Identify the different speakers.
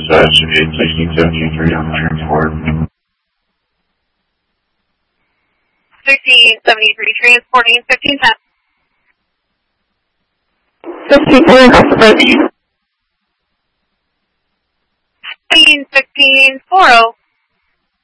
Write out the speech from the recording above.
Speaker 1: dispatch 1673 on the transport.
Speaker 2: 1673 transporting 1510.
Speaker 3: 1510 across the bridge.
Speaker 2: 1640.